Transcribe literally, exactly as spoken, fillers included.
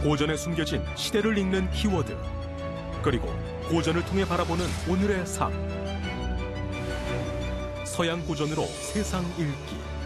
고전에 숨겨진 시대를 읽는 키워드, 그리고 고전을 통해 바라보는 오늘의 삶. 서양 고전으로 세상 읽기.